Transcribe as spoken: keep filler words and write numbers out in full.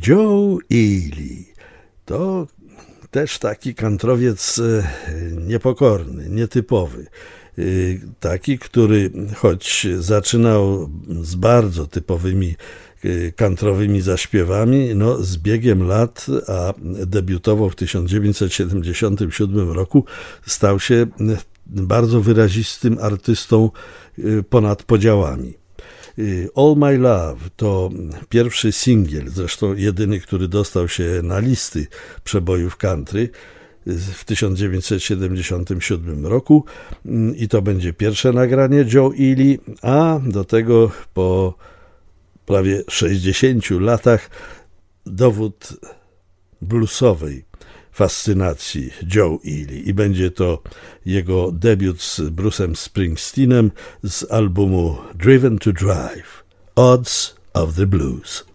Joe Ely to też taki kantrowiec niepokorny, nietypowy. Taki, który choć zaczynał z bardzo typowymi kantrowymi zaśpiewami, no z biegiem lat, a debiutował w tysiąc dziewięćset siedemdziesiątym siódmym roku, stał się bardzo wyrazistym artystą ponad podziałami. All My Love to pierwszy singiel, zresztą jedyny, który dostał się na listy przebojów country w tysiąc dziewięćset siedemdziesiątym siódmym roku i to będzie pierwsze nagranie Joe Ely, a do tego po prawie sześćdziesięciu latach dowód bluesowej fascynacji Joe Ely i będzie to jego debiut z Bruce'em Springsteenem z albumu Driven to Drive, Odds of the Blues.